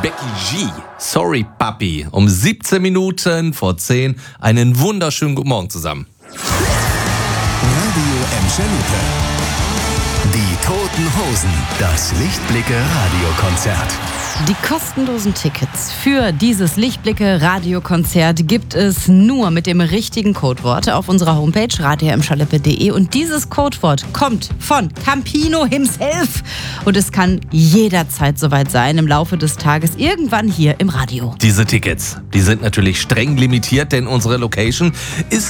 Becky G. Sorry, Papi. Um 17 Minuten vor 10. Einen wunderschönen guten Morgen zusammen. Radio Emschelupe. Die Toten Hosen. Das Lichtblicke-Radiokonzert. Die kostenlosen Tickets für dieses Lichtblicke-Radiokonzert gibt es nur mit dem richtigen Codewort auf unserer Homepage radioemschelupe.de. Und dieses Codewort kommt von Campino himself. Und es kann jederzeit soweit sein, im Laufe des Tages, irgendwann hier im Radio. Diese Tickets, die sind natürlich streng limitiert, denn unsere Location ist